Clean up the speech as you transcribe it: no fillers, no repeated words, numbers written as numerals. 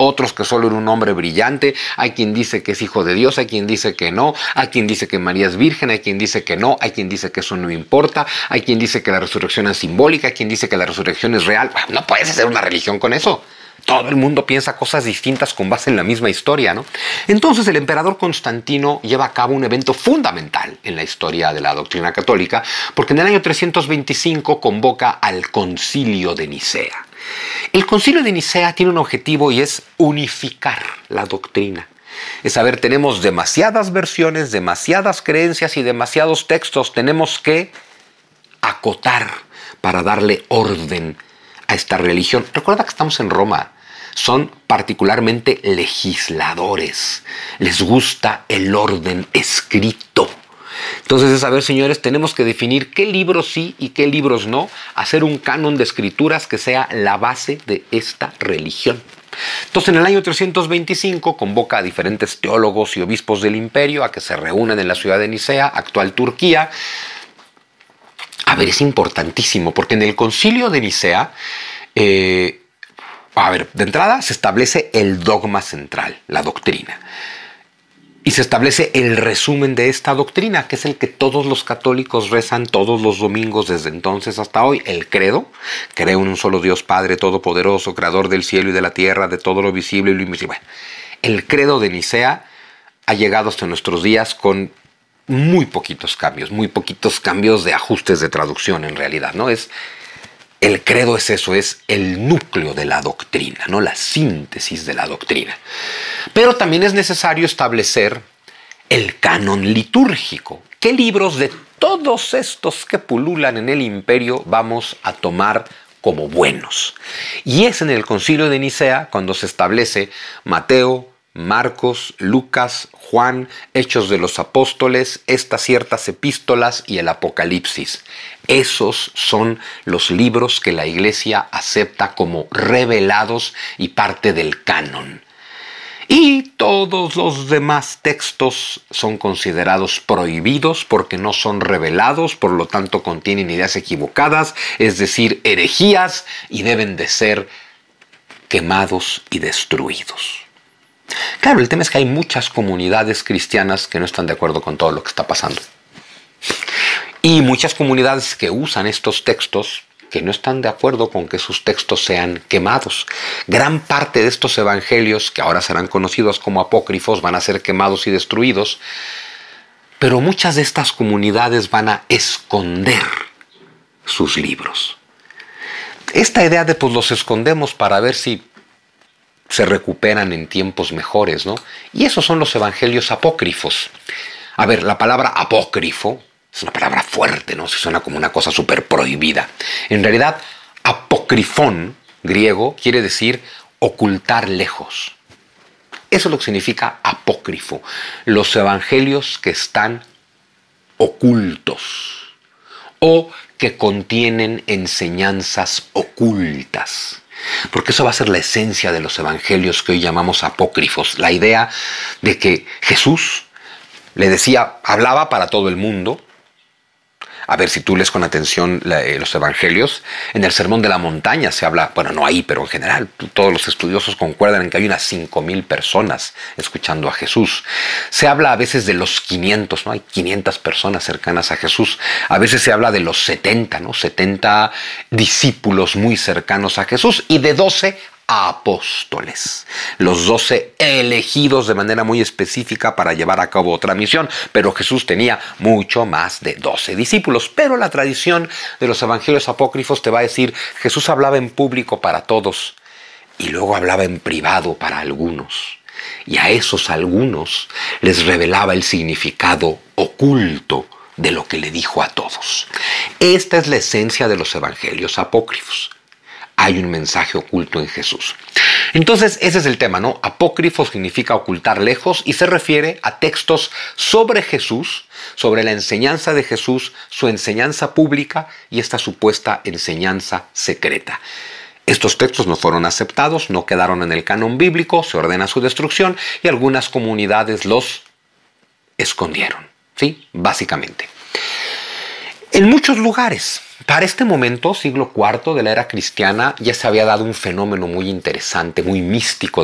otros que solo era un hombre brillante, hay quien dice que es hijo de Dios, hay quien dice que no, hay quien dice que María es virgen, hay quien dice que no, hay quien dice que eso no importa, hay quien dice que la resurrección es simbólica, hay quien dice que la resurrección es real. No puedes hacer una religión con eso. Todo el mundo piensa cosas distintas con base en la misma historia, ¿no? Entonces el emperador Constantino lleva a cabo un evento fundamental en la historia de la doctrina católica, porque en el año 325 convoca al Concilio de Nicea. El Concilio de Nicea tiene un objetivo y es unificar la doctrina. Es saber, tenemos demasiadas versiones, demasiadas creencias y demasiados textos. Tenemos que acotar para darle orden a esta religión. Recuerda que estamos en Roma. Son particularmente legisladores. Les gusta el orden escrito. Entonces es saber, señores, tenemos que definir qué libros sí y qué libros no, hacer un canon de escrituras que sea la base de esta religión. Entonces en el año 325 convoca a diferentes teólogos y obispos del imperio a que se reúnan en la ciudad de Nicea, actual Turquía. A ver, es importantísimo porque en el Concilio de Nicea, de entrada se establece el dogma central, la doctrina. Y se establece el resumen de esta doctrina, que es el que todos los católicos rezan todos los domingos desde entonces hasta hoy. El credo: creo en un solo Dios Padre Todopoderoso, creador del cielo y de la tierra, de todo lo visible y lo invisible. El credo de Nicea ha llegado hasta nuestros días con muy poquitos cambios de ajustes de traducción en realidad, ¿no? El credo es eso, es el núcleo de la doctrina, ¿no? La síntesis de la doctrina. Pero también es necesario establecer el canon litúrgico. ¿Qué libros de todos estos que pululan en el imperio vamos a tomar como buenos? Y es en el Concilio de Nicea cuando se establece Mateo, Marcos, Lucas, Juan, Hechos de los Apóstoles, estas ciertas epístolas y el Apocalipsis. Esos son los libros que la Iglesia acepta como revelados y parte del canon. Y todos los demás textos son considerados prohibidos porque no son revelados, por lo tanto contienen ideas equivocadas, es decir, herejías, y deben de ser quemados y destruidos. Claro, el tema es que hay muchas comunidades cristianas que no están de acuerdo con todo lo que está pasando. Y muchas comunidades que usan estos textos que no están de acuerdo con que sus textos sean quemados. Gran parte de estos evangelios, que ahora serán conocidos como apócrifos, van a ser quemados y destruidos. Pero muchas de estas comunidades van a esconder sus libros. Esta idea de pues los escondemos para ver si se recuperan en tiempos mejores, ¿no? Y esos son los evangelios apócrifos. A ver, la palabra apócrifo es una palabra fuerte, ¿no? Se suena como una cosa súper prohibida. En realidad, apócrifón, griego, quiere decir ocultar lejos. Eso es lo que significa apócrifo. Los evangelios que están ocultos o que contienen enseñanzas ocultas. Porque eso va a ser la esencia de los evangelios que hoy llamamos apócrifos. La idea de que Jesús hablaba para todo el mundo. A ver, si tú lees con atención los evangelios, en el Sermón de la Montaña se habla, bueno, no ahí, pero en general, todos los estudiosos concuerdan en que hay unas 5,000 personas escuchando a Jesús. Se habla a veces de los 500, ¿no? Hay 500 personas cercanas a Jesús. A veces se habla de los 70, ¿no? 70 discípulos muy cercanos a Jesús y de 12 apóstoles, los 12 elegidos de manera muy específica para llevar a cabo otra misión, pero Jesús tenía mucho más de 12 discípulos. Pero la tradición de los evangelios apócrifos te va a decir, Jesús hablaba en público para todos y luego hablaba en privado para algunos, y a esos algunos les revelaba el significado oculto de lo que le dijo a todos. Esta es la esencia de los evangelios apócrifos. Hay un mensaje oculto en Jesús. Entonces, ese es el tema, ¿no? Apócrifo significa ocultar lejos y se refiere a textos sobre Jesús, sobre la enseñanza de Jesús, su enseñanza pública y esta supuesta enseñanza secreta. Estos textos no fueron aceptados, no quedaron en el canon bíblico, se ordena su destrucción y algunas comunidades los escondieron, ¿sí? Básicamente. En muchos lugares, para este momento, siglo IV de la era cristiana, ya se había dado un fenómeno muy interesante, muy místico